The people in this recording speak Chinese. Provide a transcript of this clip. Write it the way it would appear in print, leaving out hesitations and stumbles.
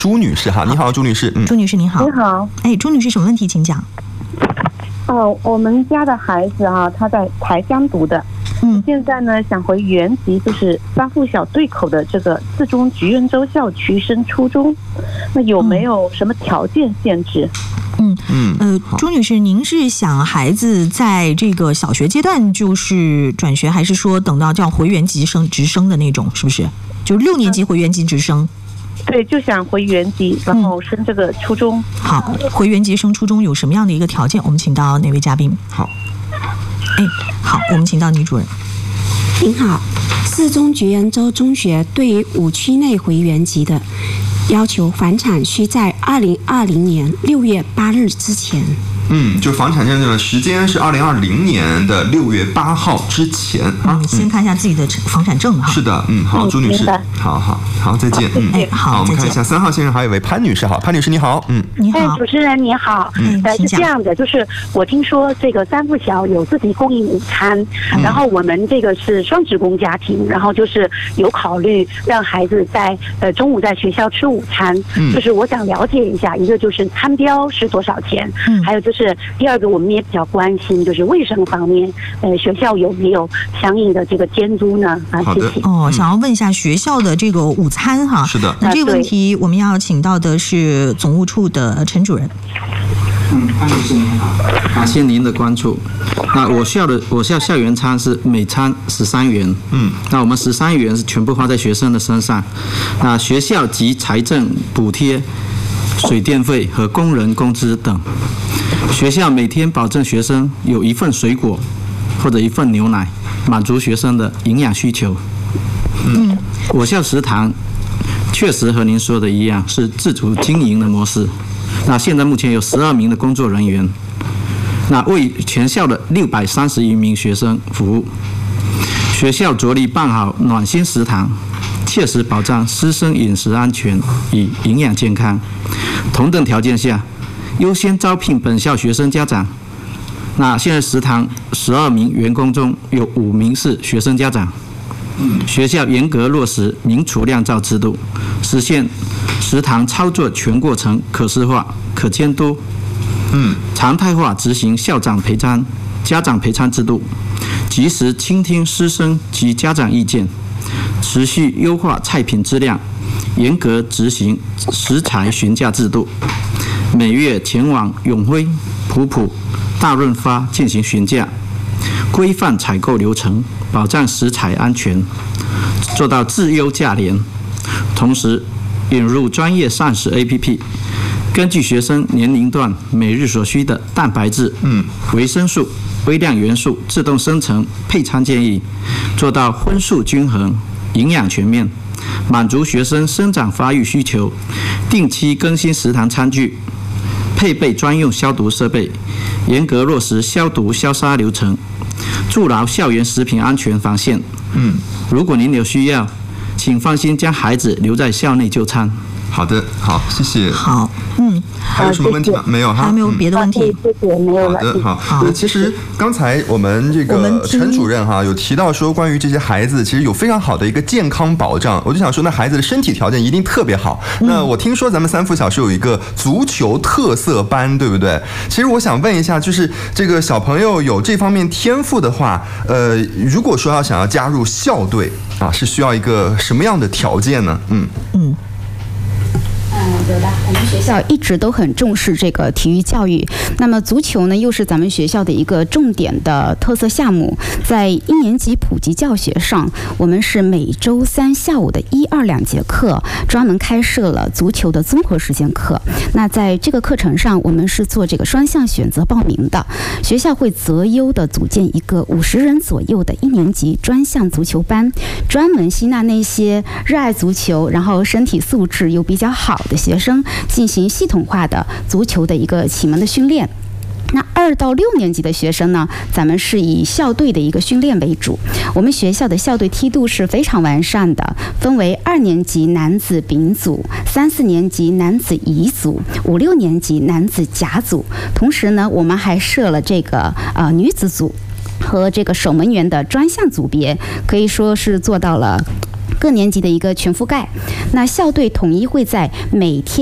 朱女士哈，你好，朱女士。 朱女士您好。 你好。 朱女士什么问题请讲。 我们家的孩子他在台江读的，现在呢想回原籍，就是三附小对口的这个四中菊园州校区升初中，那有没有什么条件限制？ 朱女士，您是想孩子在这个小学阶段就是转学，还是说等到叫回原籍直升的那种，是不是？就是6年级回原籍直升？ 对，就想回原籍，然后升这个初中。 好，回原籍升初中有什么样的一个条件？我们请到哪位嘉宾？ 好， 好，我们请到女主任。 您好，四中菊园州中学对于5区内回原籍的要求，房产需在2020年6月8日之前。 就房产证的时间是2020年的6月8号之前啊。 先看一下自己的房产证哈。 是的，好，朱女士，好，再见。好，我们看一下3号线上还有一位潘女士，好，潘女士你好， 你好， 主持人你好，是这样的，就是我听说这个三附小有自己供应午餐，然后我们这个是双职工家庭，然后就是有考虑让孩子在中午在学校吃午餐，就是我想了解一下，一个就是餐标是多少钱，还有就是第二个我们也比较关心，就是卫生方面，学校有没有相应的这个监督呢？谢谢。 想要问一下学校的这个午餐哈。 是的。 那这个问题我们要请到的是总务处的陈主任。 潘女士您好，感谢您的关注。那我校校园餐是每餐13元，那我们13元是全部花在学生的身上。那学校及财政补贴水电费和工人工资等。学校每天保证学生有1份水果或者1份牛奶，满足学生的营养需求。我校食堂确实和您说的一样，是自主经营的模式。那现在目前有12名的工作人员，那为全校的630余名学生服务。学校着力办好暖心食堂，切实保障师生饮食安全与营养健康。同等条件下，优先招聘本校学生家长。那现在食堂12名员工中有5名是学生家长。学校严格落实明厨亮照制度，实现食堂操作全过程可视化、可监督。常态化执行校长陪餐、家长陪餐制度，及时倾听师生及家长意见，持续优化菜品质量，严格执行食材询价制度。每月前往永辉、普普、大润发进行询价，规范采购流程，保障食材安全，做到质优价廉。同时引入专业膳食 APP， 根据学生年龄段每日所需的蛋白质、维生素、微量元素自动生成配餐建议，做到荤素均衡、营养全面，满足学生生长发育需求。定期更新食堂餐具，配备专用消毒设备，严格落实消毒消杀流程，筑牢校园食品安全防线。如果您有需要，请放心将孩子留在校内就餐。 好的，好，谢谢。 好， 还有什么问题吗？没有哈， 还没有别的问题。 谢谢，没有了。 好的，其实刚才我们这个陈主任哈有提到说，关于这些孩子其实有非常好的一个健康保障，我就想说，那孩子的身体条件一定特别好。那我听说咱们三附小是有一个足球特色班，对不对？其实我想问一下，就是这个小朋友有这方面天赋的话，如果说想要加入校队啊，是需要一个什么样的条件呢？ 有的，我们学校一直都很重视这个体育教育。那么足球呢，又是咱们学校的一个重点的特色项目。在1年级普及教学上，我们是每周3下午的1、2、2节课，专门开设了足球的综合实践课。那在这个课程上，我们是做这个双向选择报名的。学校会择优的组建一个50人左右的1年级专项足球班，专门吸纳那些热爱足球，然后身体素质又比较好的学生，进行系统化的足球的一个启蒙的训练。那2到6年级的学生呢，咱们是以校队的一个训练为主。我们学校的校队梯度是非常完善的，分为2年级男子丙组、3、4年级男子乙组、5、6年级男子甲组。同时呢，我们还设了这个女子组和这个守门员的专项组别，可以说是做到了各年级的一个全覆盖。那校队统一会在每天